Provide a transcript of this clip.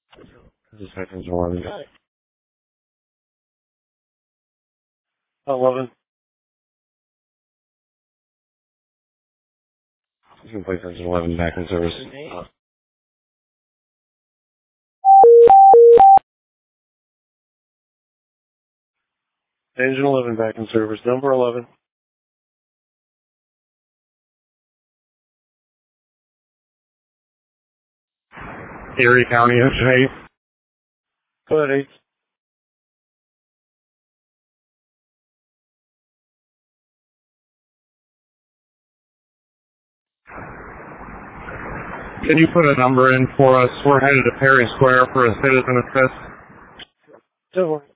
This is Veterans 11. 11. You can place Engine 11 back in service. Engine 11 back in service. Number 11. Erie County, Ocean 8. Go ahead, 8. Can you put a number in for us? We're headed to Perry Square for a citizen assist. Don't worry.